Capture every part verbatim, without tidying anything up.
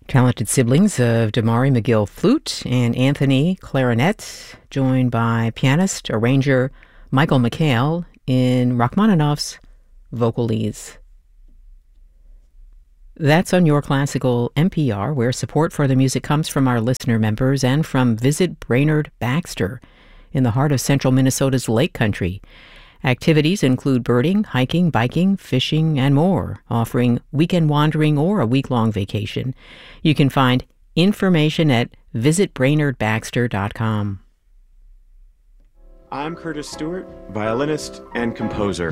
Talented siblings of Damari McGill flute and Anthony clarinet, joined by pianist, arranger Michael McHale in Rachmaninoff's Vocalese. That's on Your Classical N P R, where support for the music comes from our listener members and from Visit Brainerd Baxter in the heart of central Minnesota's Lake Country. Activities include birding, hiking, biking, fishing, and more, offering weekend wandering or a week-long vacation. You can find information at visit brainerd baxter dot com. I'm Curtis Stewart, violinist and composer.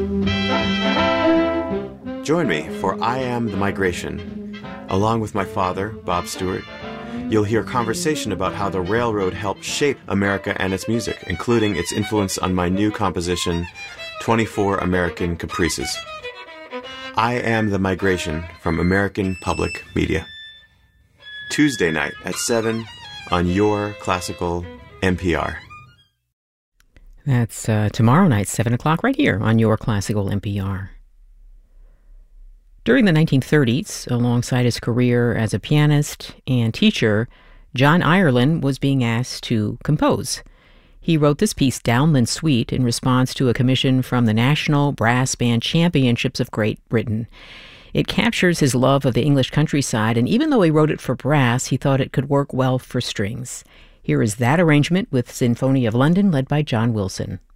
Join me for I Am the Migration. Along with my father, Bob Stewart, you'll hear conversation about how the railroad helped shape America and its music, including its influence on my new composition, twenty-four American Caprices. I Am the Migration from American Public Media. Tuesday night at seven on Your Classical N P R. That's uh, tomorrow night, seven o'clock, right here on Your Classical N P R. During the nineteen thirties, alongside his career as a pianist and teacher, John Ireland was being asked to compose. He wrote this piece, Downland Suite, in response to a commission from the National Brass Band Championships of Great Britain. It captures his love of the English countryside, and even though he wrote it for brass, he thought it could work well for strings. Here is that arrangement with Sinfonia of London, led by John Wilson.